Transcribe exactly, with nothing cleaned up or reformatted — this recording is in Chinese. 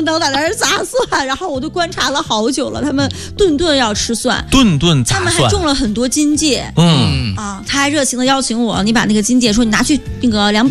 当当在那儿砸蒜，然后我都观察了好久了，他们顿顿要吃蒜， 顿顿砸蒜， 他们还种了很多荆芥， 嗯啊，他还热情的邀请我，你把那个荆芥说你拿去那个凉